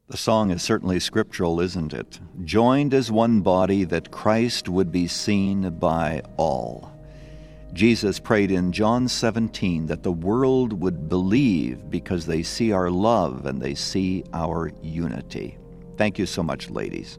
The song is certainly scriptural, isn't it? Joined as one body, that Christ would be seen by all. Jesus prayed in John 17 that the world would believe because they see our love and they see our unity. Thank you so much, ladies.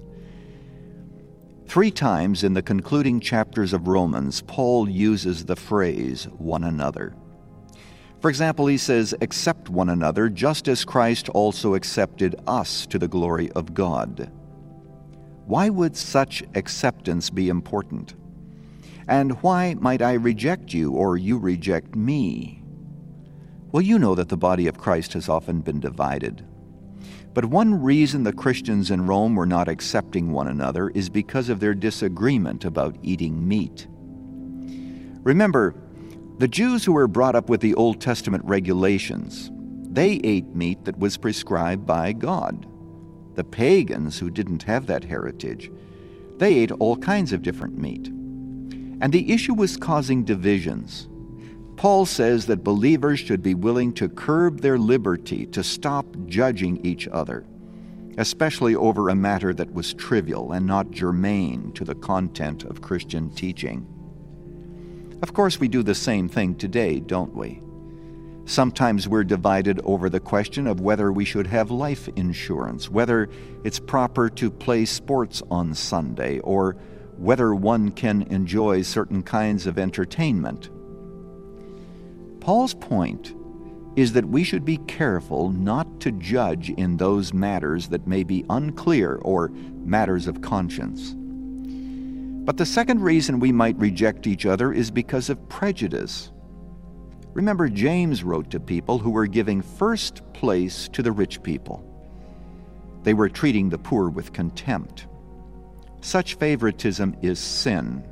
3 times in the concluding chapters of Romans, Paul uses the phrase, one another. For example, he says, accept one another, just as Christ also accepted us to the glory of God. Why would such acceptance be important? And why might I reject you or you reject me? Well, you know that the body of Christ has often been divided. But one reason the Christians in Rome were not accepting one another is because of their disagreement about eating meat. Remember, the Jews who were brought up with the Old Testament regulations, they ate meat that was prescribed by God. The pagans who didn't have that heritage, they ate all kinds of different meat. And the issue was causing divisions. Paul says that believers should be willing to curb their liberty to stop judging each other, especially over a matter that was trivial and not germane to the content of Christian teaching. Of course, we do the same thing today, don't we? Sometimes we're divided over the question of whether we should have life insurance, whether it's proper to play sports on Sunday, or whether one can enjoy certain kinds of entertainment. Paul's point is that we should be careful not to judge in those matters that may be unclear or matters of conscience. But the second reason we might reject each other is because of prejudice. Remember, James wrote to people who were giving first place to the rich people. They were treating the poor with contempt. Such favoritism is sin.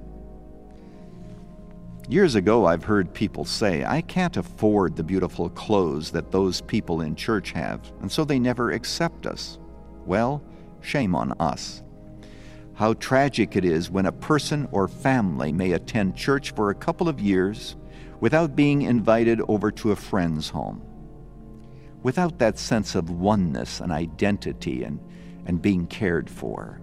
Years ago, I've heard people say, I can't afford the beautiful clothes that those people in church have, and so they never accept us. Well, shame on us. How tragic it is when a person or family may attend church for a couple of years without being invited over to a friend's home, without that sense of oneness and identity and being cared for.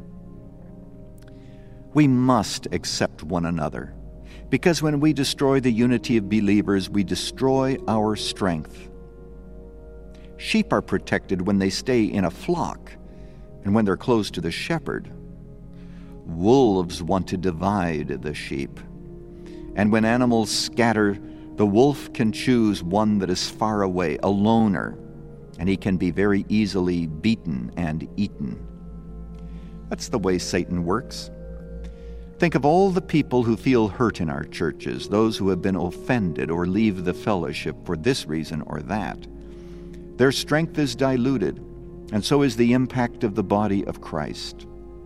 We must accept one another, because when we destroy the unity of believers, we destroy our strength. Sheep are protected when they stay in a flock and when they're close to the shepherd. Wolves want to divide the sheep. And when animals scatter, the wolf can choose one that is far away, a loner, and he can be very easily beaten and eaten. That's the way Satan works. Think of all the people who feel hurt in our churches, those who have been offended or leave the fellowship for this reason or that. Their strength is diluted, and so is the impact of the body of Christ.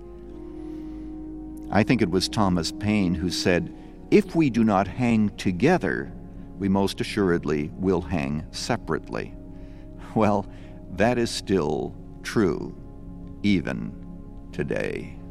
I think it was Thomas Paine who said, if we do not hang together, we most assuredly will hang separately. Well, that is still true, even today.